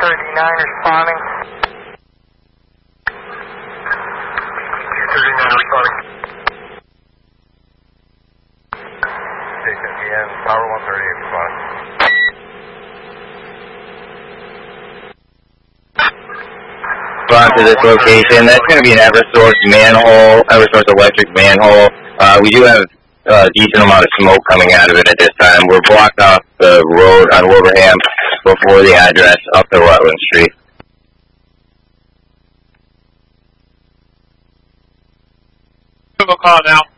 239 responding. 239 responding. Station PN, Tower 138 responding. Respond to this location. That's going to be an Eversource manhole, Eversource electric manhole. We do have a decent amount of smoke coming out of it at this time. We're blocked off the road on Wilbraham before the address up to Rutland Street. We'll call now.